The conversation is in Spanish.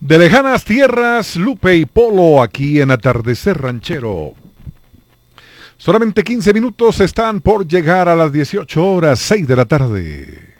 De lejanas tierras, Lupe y Polo aquí en Atardecer Ranchero. Solamente 15 minutos están por llegar a las 18 horas, 6 de la tarde.